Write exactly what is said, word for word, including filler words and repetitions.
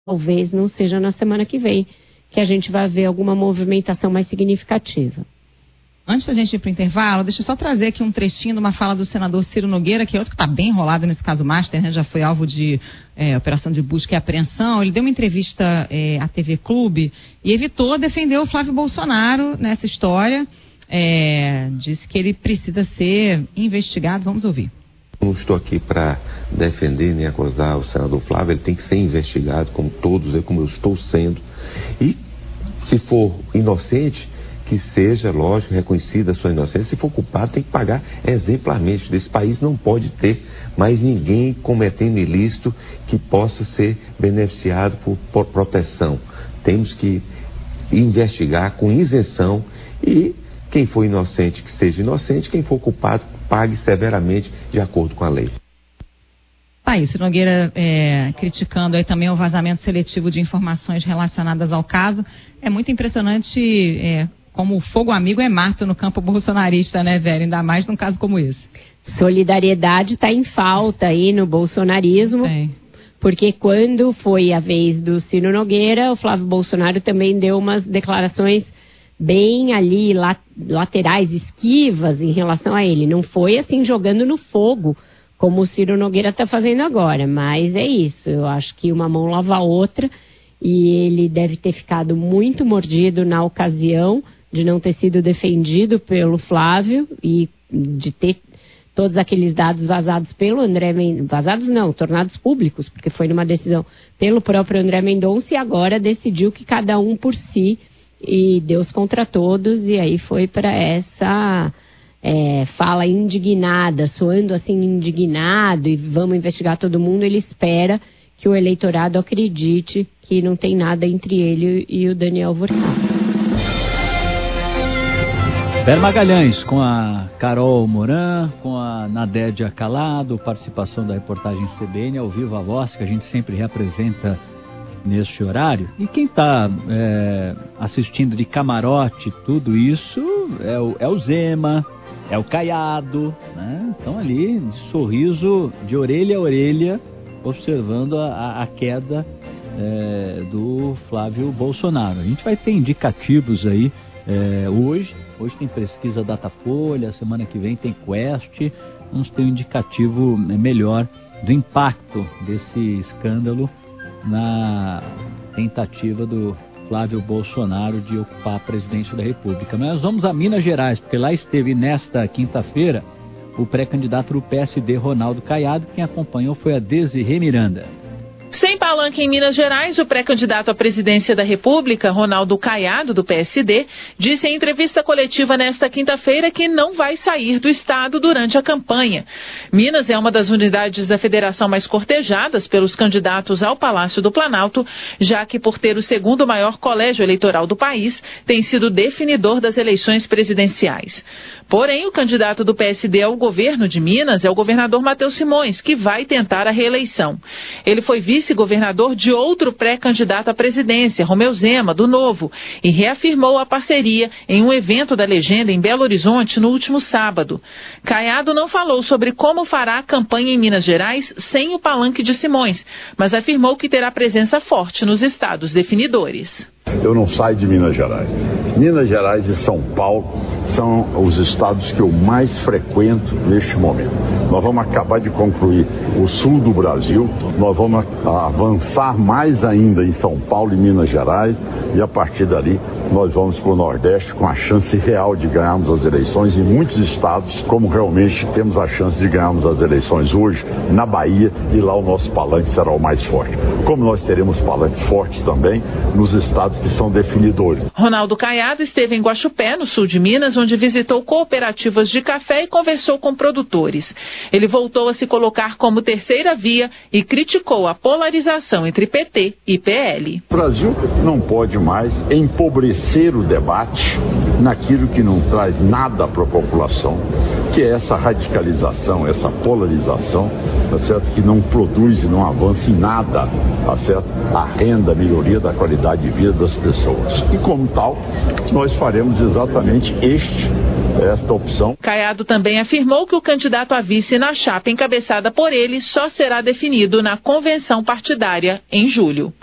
Talvez não seja na semana que vem que a gente vai ver alguma movimentação mais significativa. Antes da gente ir para o intervalo, deixa eu só trazer aqui um trechinho de uma fala do senador Ciro Nogueira, que é outro que está bem enrolado nesse caso Master, né? Já foi alvo de é, operação de busca e apreensão. Ele deu uma entrevista é, à T V Clube e evitou defender o Flávio Bolsonaro nessa história. É, disse que ele precisa ser investigado. Vamos ouvir. Não estou aqui para defender nem acusar o senador Flávio, ele tem que ser investigado, como todos, eu, como eu estou sendo. E, se for inocente, que seja, lógico, reconhecida a sua inocência. Se for culpado, tem que pagar exemplarmente. Desse país não pode ter mais ninguém cometendo ilícito que possa ser beneficiado por, por proteção. Temos que investigar com isenção e quem for inocente, que seja inocente, quem for culpado, pague severamente de acordo com a lei. Tá aí, Ciro Nogueira é, criticando aí também o vazamento seletivo de informações relacionadas ao caso. É muito impressionante é, como o fogo amigo é mato no campo bolsonarista, né, velho? Ainda mais num caso como esse. Solidariedade está em falta aí no bolsonarismo. Bem. Porque quando foi a vez do Ciro Nogueira, o Flávio Bolsonaro também deu umas declarações bem ali, laterais, esquivas em relação a ele. Não foi assim jogando no fogo, como o Ciro Nogueira está fazendo agora. Mas é isso, eu acho que uma mão lava a outra e ele deve ter ficado muito mordido na ocasião de não ter sido defendido pelo Flávio e de ter todos aqueles dados vazados pelo André Mendonça, vazados não, tornados públicos, porque foi numa decisão pelo próprio André Mendonça e agora decidiu que cada um por si e Deus contra todos, e aí foi para essa é, fala indignada, soando assim indignado e vamos investigar todo mundo. Ele espera que o eleitorado acredite que não tem nada entre ele e o Daniel Furtado. Ber Magalhães com a Carol Moran, com a Nadédia Calado, participação da reportagem C B N ao vivo, a voz que a gente sempre representa neste horário. E quem está é, assistindo de camarote, tudo isso é o, é o Zema, é o Caiado, né? Estão ali de sorriso de orelha a orelha, observando a, a queda é, do Flávio Bolsonaro. A gente vai ter indicativos aí é, hoje. Hoje tem pesquisa Datafolha, semana que vem tem Quest. Vamos ter um indicativo melhor do impacto desse escândalo na tentativa do Flávio Bolsonaro de ocupar a presidência da República. Mas nós vamos a Minas Gerais, porque lá esteve nesta quinta-feira o pré-candidato do P S D, Ronaldo Caiado. Quem acompanhou foi a Desirê Miranda. Sem palanque em Minas Gerais, o pré-candidato à presidência da República, Ronaldo Caiado, do P S D, disse em entrevista coletiva nesta quinta-feira que não vai sair do estado durante a campanha. Minas é uma das unidades da federação mais cortejadas pelos candidatos ao Palácio do Planalto, já que, por ter o segundo maior colégio eleitoral do país, tem sido definidor das eleições presidenciais. Porém, o candidato do P S D ao governo de Minas é o governador Matheus Simões, que vai tentar a reeleição. Ele foi vice-governador de outro pré-candidato à presidência, Romeu Zema, do Novo, e reafirmou a parceria em um evento da Legenda em Belo Horizonte no último sábado. Caiado não falou sobre como fará a campanha em Minas Gerais sem o palanque de Simões, mas afirmou que terá presença forte nos estados definidores. Eu não saio de Minas Gerais. Minas Gerais e São Paulo são os estados que eu mais frequento neste momento. Nós vamos acabar de concluir o sul do Brasil, nós vamos avançar mais ainda em São Paulo e Minas Gerais, e a partir dali nós vamos para o Nordeste com a chance real de ganharmos as eleições em muitos estados, como realmente temos a chance de ganharmos as eleições hoje na Bahia, e lá o nosso palanque será o mais forte. Como nós teremos palanques fortes também nos estados que são definidores. Ronaldo Caiado esteve em Guaxupé, no sul de Minas, onde visitou cooperativas de café e conversou com produtores. Ele voltou a se colocar como terceira via e criticou a polarização entre P T e P L. O Brasil não pode mais empobrecer o debate naquilo que não traz nada para a população, que é essa radicalização, essa polarização, tá certo? Que não produz e não avança em nada, tá certo? A renda, a melhoria da qualidade de vida das pessoas. E como tal, nós faremos exatamente este, esta opção. Caiado também afirmou que o candidato a vice na chapa encabeçada por ele só será definido na convenção partidária em julho.